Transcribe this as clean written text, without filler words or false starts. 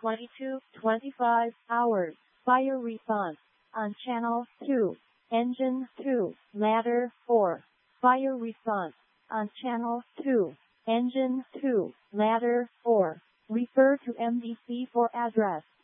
22:25 hours. Fire response on channel 2. Engine 2. Ladder 4. Fire response on channel 2. Engine 2. Ladder 4. Refer to MDC for address.